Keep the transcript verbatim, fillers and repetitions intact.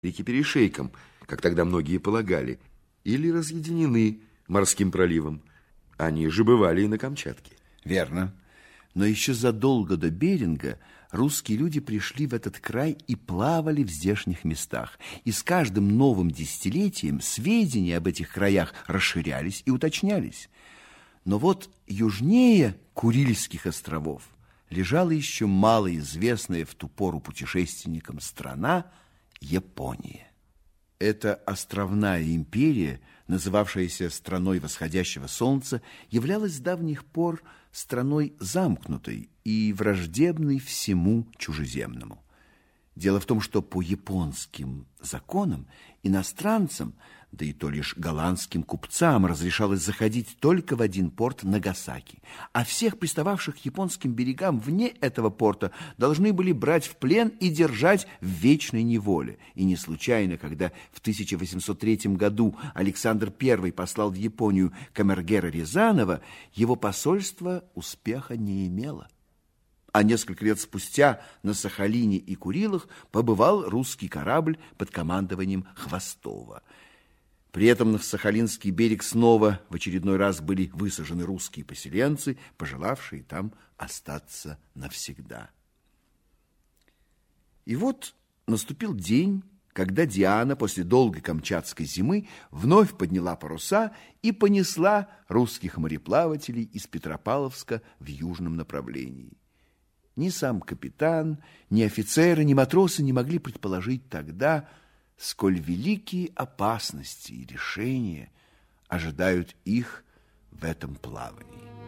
реки перешейком, как тогда многие полагали, или разъединены морским проливом. Они же бывали и на Камчатке. Верно. Но еще задолго до Беринга русские люди пришли в этот край и плавали в здешних местах. И с каждым новым десятилетием сведения об этих краях расширялись и уточнялись. Но вот южнее Курильских островов лежала еще малоизвестная в ту пору путешественникам страна Япония. Эта островная империя, называвшаяся страной восходящего солнца, являлась с давних пор страной замкнутой и враждебной всему чужеземному. Дело в том, что по японским законам иностранцам, да и то лишь голландским купцам, разрешалось заходить только в один порт Нагасаки, а всех пристававших к японским берегам вне этого порта должны были брать в плен и держать в вечной неволе. И не случайно, когда в тысяча восемьсот третьем году Александр Первый послал в Японию камергера Рязанова, его посольство успеха не имело. А несколько лет спустя на Сахалине и Курилах побывал русский корабль под командованием Хвостова. При этом на Сахалинский берег снова в очередной раз были высажены русские поселенцы, пожелавшие там остаться навсегда. И вот наступил день, когда Диана после долгой камчатской зимы вновь подняла паруса и понесла русских мореплавателей из Петропавловска в южном направлении. Ни сам капитан, ни офицеры, ни матросы не могли предположить тогда, сколь великие опасности и решения ожидают их в этом плавании.